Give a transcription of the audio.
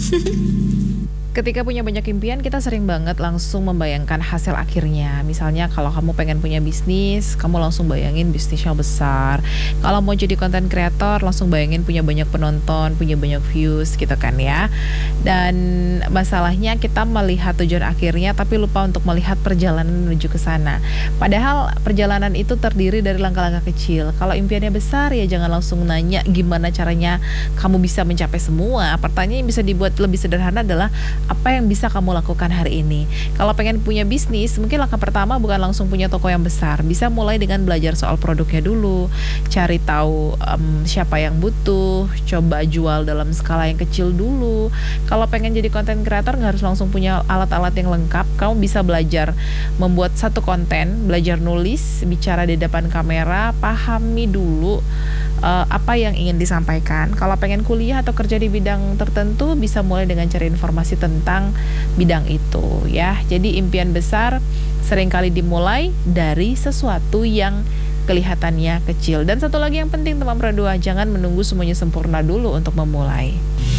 Ketika punya banyak impian, kita sering banget langsung membayangkan hasil akhirnya. Misalnya kalau kamu pengen punya bisnis, kamu langsung bayangin bisnisnya besar. Kalau mau jadi konten kreator, langsung bayangin punya banyak penonton, punya banyak views gitu kan ya. Dan masalahnya kita melihat tujuan akhirnya tapi lupa untuk melihat perjalanan menuju ke sana. Padahal perjalanan itu terdiri dari langkah-langkah kecil. Kalau impiannya besar ya jangan langsung nanya gimana caranya kamu bisa mencapai semua. Pertanyaan yang bisa dibuat lebih sederhana adalah apa yang bisa kamu lakukan hari ini. Kalau pengen punya bisnis, mungkin langkah pertama bukan langsung punya toko yang besar. Bisa mulai dengan belajar soal produknya dulu, cari tahu siapa yang butuh, coba jual dalam skala yang kecil dulu. Kalau pengen jadi konten kreator nggak harus langsung punya alat-alat yang lengkap. Kamu bisa belajar membuat satu konten, belajar nulis, bicara di depan kamera, pahami dulu apa yang ingin disampaikan. Kalau pengen kuliah atau kerja di bidang tertentu, bisa mulai dengan cari informasi tentang bidang itu ya. Jadi impian besar seringkali dimulai dari sesuatu yang kelihatannya kecil. Dan satu lagi yang penting teman-teman berdua, jangan menunggu semuanya sempurna dulu untuk memulai.